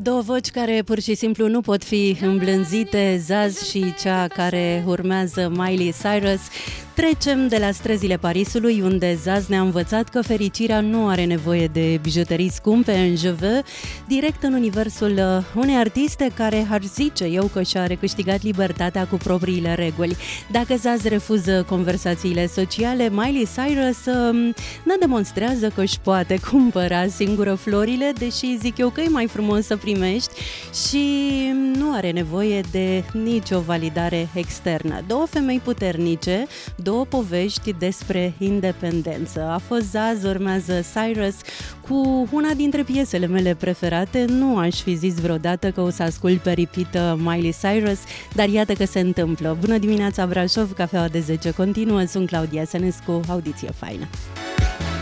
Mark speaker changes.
Speaker 1: Două voci care pur și simplu nu pot fi îmblânzite, Zaz și cea care urmează, Miley Cyrus. Trecem de la străzile Parisului, unde Zaz ne-a învățat că fericirea nu are nevoie de bijuterii scumpe în jeveux, direct în universul unei artiste care ar zice eu că și-a recâștigat libertatea cu propriile reguli. Dacă Zaz refuză conversațiile sociale, Miley Cyrus ne demonstrează că își poate cumpăra singură florile, deși zic eu că e mai frumos să primești și nu are nevoie de nicio validare externă. Două femei puternice, două povești despre independență. A fost Zaz, urmează Cyrus cu una dintre piesele mele preferate. Nu aș fi zis vreodată că o să ascult pe repeat Miley Cyrus, dar iată că se întâmplă. Bună dimineața Brașov, cafeaua de 10 continuă, sunt Claudia Sănescu, audiție faină.